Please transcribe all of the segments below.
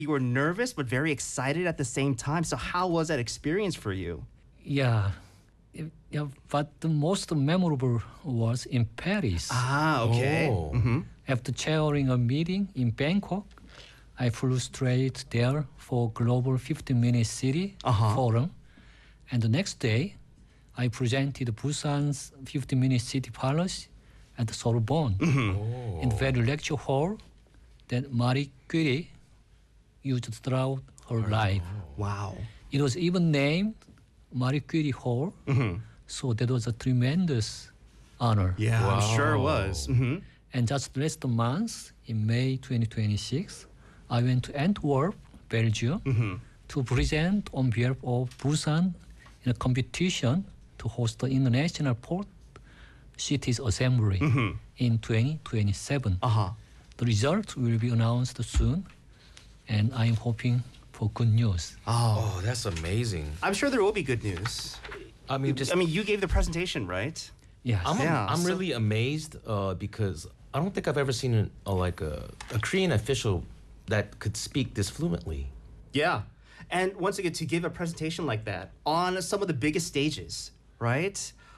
You were nervous but very excited at the same time. So how was that experience for you? Yeah. Yeah, but the most memorable was in Paris. Ah, okay. Oh. After chairing a meeting in Bangkok, I flew straight there for Global 15-minute City Forum. And the next day, I presented Busan's 15-minute City Palace at the Sorbonne in the very lecture hall that Marie Curie used throughout her life. Wow. It was even named Marie Curie Hall, so that was a tremendous honor. Yeah, Wow. I'm sure it was. And just last month, in May 2026, I went to Antwerp, Belgium, to present on behalf of Busan in a competition to host the International Port Cities Assembly in 2027. The result will be announced soon, and I'm hoping for good news. Oh, that's amazing. I'm sure there will be good news. I mean, You gave the presentation, right? Yes. I'm really amazed because I don't think I've ever seen a Korean official that could speak this fluently. Yeah. And once again, to give a presentation like that on some of the biggest stages, right?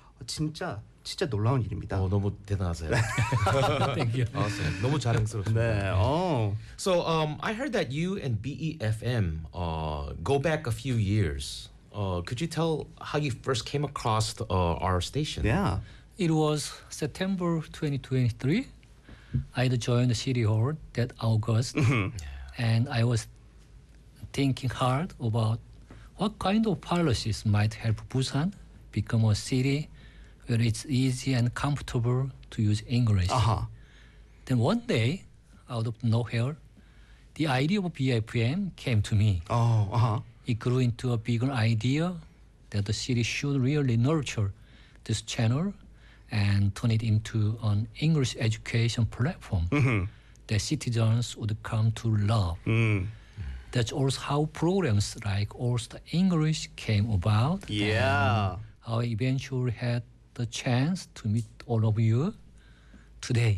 진짜 놀라운 일입니다. 너무 대단하세요. Thank you. Awesome. 너무 자랑스럽습니다. 네. So I heard that you and BEFM go back a few years. Could you tell how you first came across our station? Yeah. It was September 2023. I had joined the City Hall that August, and I was thinking hard about what kind of policies might help Busan become a city where it's easy and comfortable to use English. Then one day, out of nowhere, the idea of BFM came to me. It grew into a bigger idea that the city should really nurture this channel and turn it into an English education platform that citizens would come to love. That's also how programs like All Star English came about. Yeah. How I eventually had the chance to meet all of you today.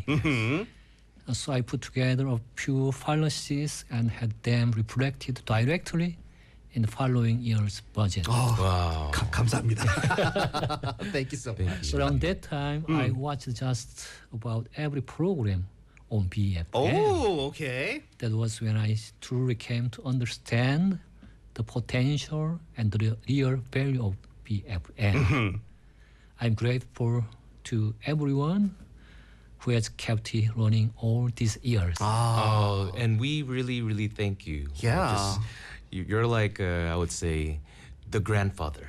So I put together a few policies and had them reflected directly in the following year's budget. Wow. 감사합니다. Thank you so much. Around that time, I watched just about every program on BFM. Oh, okay. That was when I truly came to understand the potential and the real value of BFM. I'm grateful to everyone who has kept it running all these years. And we really, really thank you. Yeah. You're like, I would say, the grandfather.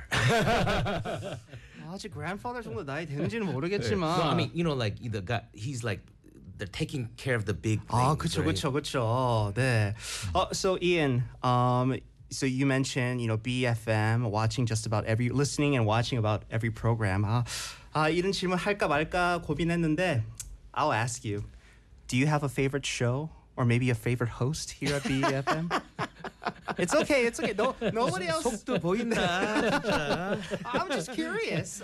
아직 grandfather 정도 나이 되는지는 모르겠지만. No, I mean, like the guy, he's like, they're taking care of the big things. 그쵸. 네. So Ian, so you mentioned, BFM, listening and watching about every program. 이런 질문 할까 말까 고민했는데, I'll ask you, do you have a favorite show or maybe a favorite host here at BFM? It's okay. No, nobody else. 속도 보인다. I'm just curious.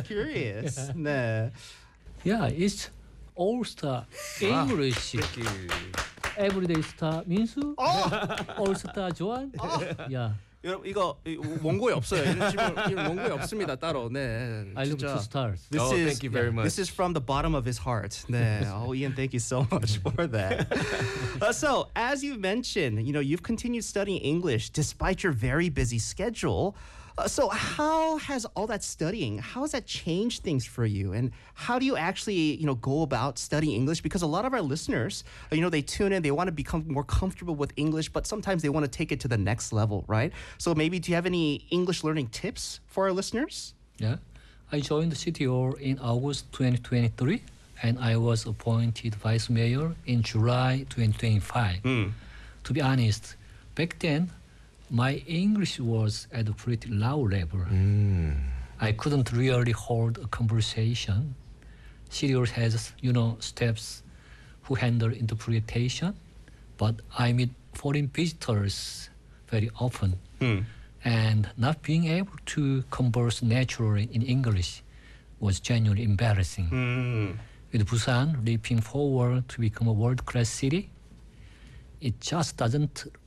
네. Yeah, it's All Star English. Thank you. Everyday Star 민수. All Star 조한. Yeah. 여러분 이거 원고에 없어요. 이런 원고에 없습니다 따로. 네. I look to stars. Thank you very much. This is from the bottom of his heart. 네. Ian, thank you so much for that. So, as you mentioned, you've continued studying English despite your very busy schedule. So how has all that studying, how has that changed things for you? And how do you actually, go about studying English? Because a lot of our listeners, they tune in, they want to become more comfortable with English, but sometimes they want to take it to the next level, right? So maybe do you have any English learning tips for our listeners? Yeah. I joined the City Hall in August 2023, and I was appointed vice mayor in July 2025. To be honest, back then, my English was at a pretty low level. I couldn't really hold a conversation. City Hall has, staffs who handle interpretation, but I meet foreign visitors very often. And not being able to converse naturally in English was genuinely embarrassing. With Busan leaping forward to become a world-class city, it just doesn't